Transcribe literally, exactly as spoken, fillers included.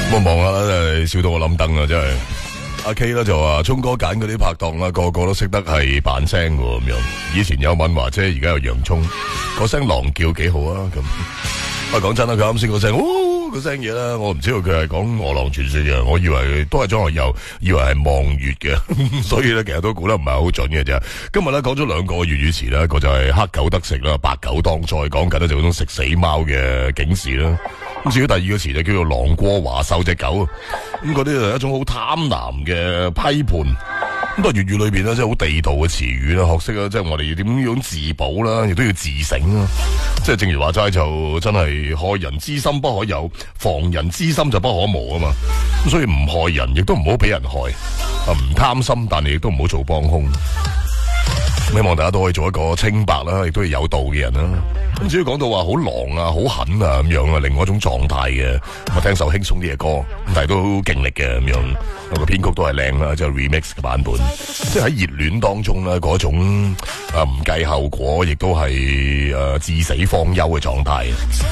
咁望下啦，真係笑到我冧燈啊！真係。阿 K 咧就話，聰哥揀嗰啲拍檔啦，個個都識得係扮聲喎咁樣。以前有敏華姐，而家有洋葱，個聲狼叫幾好啊咁。啊，講真啦，佢啱先個聲，哦，個聲嘢啦，我唔知道佢係講餓狼傳說嘅，我以為都係張學友，以為係望月嘅，所以咧其實都估得唔係好準嘅啫。今日咧講咗兩個粵語詞啦，一個就係黑狗得食啦，白狗當災，講緊咧就嗰種食死貓嘅警示啦。咁至於第二個詞就叫做狼過華獸隻狗，咁嗰啲就係一種好貪婪嘅批判。咁都係粵語裏邊咧，即係好地道嘅詞語啦，學識啦，即係我哋要點樣自保啦，亦都要自省啦。即係正如話齋，就真係害人之心不可有，防人之心就不可無啊嘛。咁所以唔害人，亦都唔好俾人害。啊，唔貪心，但係亦都唔好做幫兇。希望大家都可以做一個清白啦，亦都係有道嘅人啦。咁至於講到話好狼啊、好狠啊咁樣啊，另外一種狀態嘅，我聽首輕鬆啲嘅歌，但係都好勁力嘅咁樣，個編曲都係靚啦，即係 remix 嘅版本，即係喺熱戀當中咧嗰種啊唔計後果，亦都係誒至死方休嘅狀態。